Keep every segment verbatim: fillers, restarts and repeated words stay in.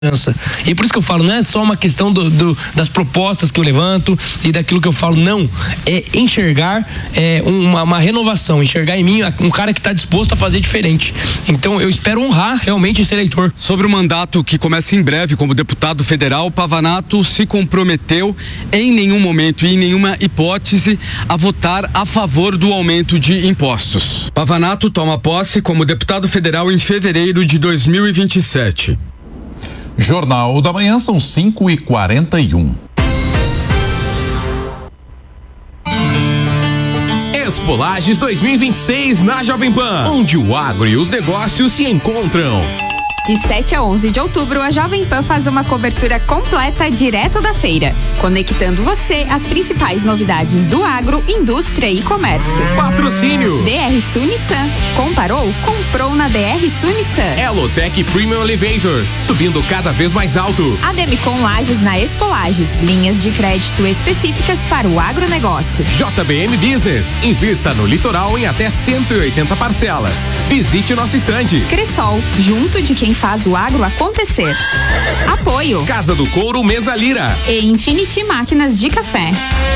E por isso que eu falo, não é só uma questão do, do, das propostas que eu levanto e daquilo que eu falo, não. É enxergar é, uma, uma renovação, enxergar em mim um cara que está disposto a fazer diferente. Então eu espero honrar realmente esse eleitor. Sobre o mandato que começa em breve como deputado federal, Pavanato se comprometeu em nenhum momento e em nenhuma hipótese a votar a favor do aumento de impostos. Pavanato toma posse como deputado federal em fevereiro de dois mil e vinte e sete. Jornal da Manhã, são cinco e quarenta e um. Expo Lages dois mil e vinte e seis na Jovem Pan, onde o agro e os negócios se encontram. De sete a onze de outubro, a Jovem Pan faz uma cobertura completa direto da feira, conectando você às principais novidades do agro, indústria e comércio. Patrocínio D R Sul Nissan. Comparou? Comprou na D R Sul Nissan. Elotec Premium Elevators, subindo cada vez mais alto. Ademicon Lages na Expo Lages, linhas de crédito específicas para o agronegócio. J B M Business, invista no litoral em até cento e oitenta parcelas. Visite nosso estande. Cressol, junto de quem faz o agro acontecer. Apoio Casa do Couro Mesa Lira e Infinity Máquinas de Café.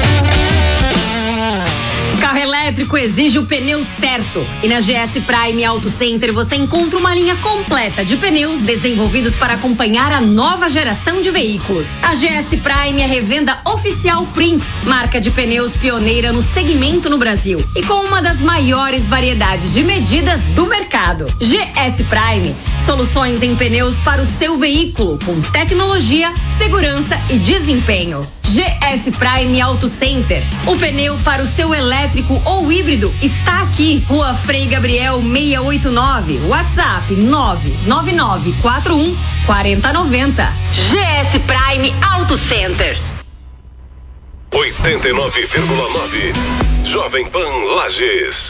Carro elétrico exige o pneu certo. E na G S Prime Auto Center você encontra uma linha completa de pneus desenvolvidos para acompanhar a nova geração de veículos. A G S Prime é revenda oficial Prinks, marca de pneus pioneira no segmento no Brasil e com uma das maiores variedades de medidas do mercado. G S Prime, soluções em pneus para o seu veículo com tecnologia, segurança e desempenho. G S Prime Auto Center. O pneu para o seu elétrico ou híbrido está aqui. Rua Frei Gabriel seiscentos e oitenta e nove. WhatsApp nove nove nove quatro um quatro zero nove zero. G S Prime Auto Center. oitenta e nove vírgula nove. Jovem Pan Lages.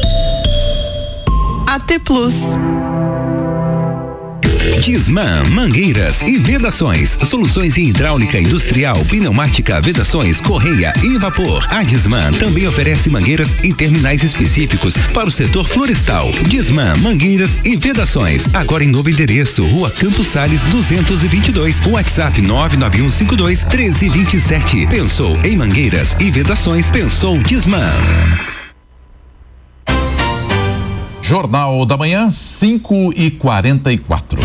A T Plus. Disman, mangueiras e vedações, soluções em hidráulica industrial, pneumática, vedações, correia e vapor. A Disman também oferece mangueiras e terminais específicos para o setor florestal. Disman, mangueiras e vedações, agora em novo endereço, Rua Campos Sales duzentos e vinte e dois, WhatsApp nove nove um cinco dois um três dois sete. Pensou em mangueiras e vedações, pensou Disman. Jornal da Manhã, cinco e quarenta e quatro.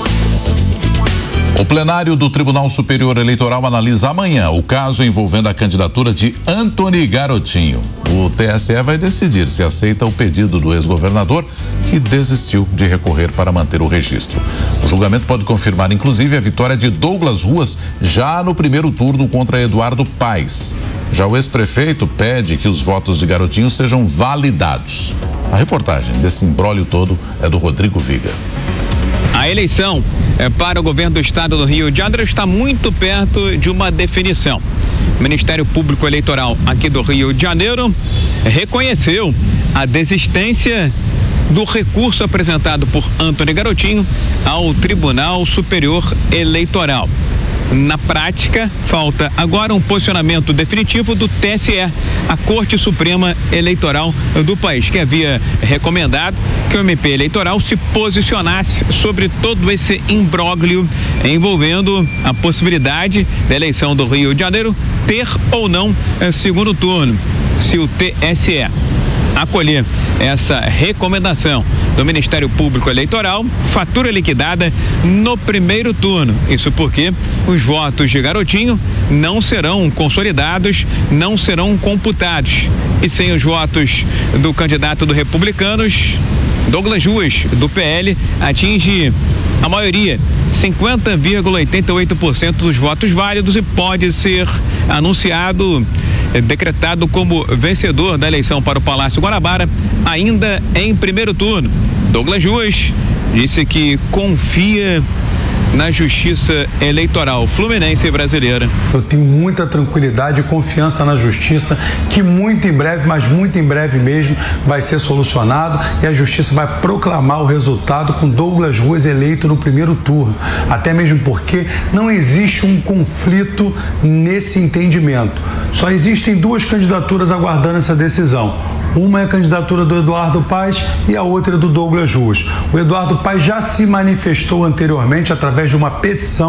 O plenário do Tribunal Superior Eleitoral analisa amanhã o caso envolvendo a candidatura de Antony Garotinho. O T S E vai decidir se aceita o pedido do ex-governador, que desistiu de recorrer para manter o registro. O julgamento pode confirmar, inclusive, a vitória de Douglas Ruas já no primeiro turno contra Eduardo Paes. Já o ex-prefeito pede que os votos de Garotinho sejam validados. A reportagem desse imbróglio todo é do Rodrigo Viga. A eleição é, para o governo do estado do Rio de Janeiro está muito perto de uma definição. O Ministério Público Eleitoral aqui do Rio de Janeiro reconheceu a desistência do recurso apresentado por Antony Garotinho ao Tribunal Superior Eleitoral. Na prática, falta agora um posicionamento definitivo do T S E, a Corte Suprema Eleitoral do país, que havia recomendado que o M P eleitoral se posicionasse sobre todo esse imbróglio envolvendo a possibilidade da eleição do Rio de Janeiro ter ou não eh, segundo turno. Se o T S E acolher essa recomendação do Ministério Público Eleitoral, fatura liquidada no primeiro turno. Isso porque os votos de Garotinho não serão consolidados, não serão computados. E sem os votos do candidato do Republicanos, Douglas Ruas, do P L, atinge a maioria, cinquenta vírgula oitenta e oito por cento dos votos válidos e pode ser anunciado, decretado como vencedor da eleição para o Palácio Guanabara, ainda em primeiro turno. Douglas Ruas disse que confia na justiça eleitoral fluminense e brasileira. Eu tenho muita tranquilidade e confiança na justiça, que muito em breve, mas muito em breve mesmo, vai ser solucionado e a justiça vai proclamar o resultado com Douglas Ruas eleito no primeiro turno. Até mesmo porque não existe um conflito nesse entendimento. Só existem duas candidaturas aguardando essa decisão. Uma é a candidatura do Eduardo Paes e a outra é do Douglas Ruas. O Eduardo Paes já se manifestou anteriormente através de uma petição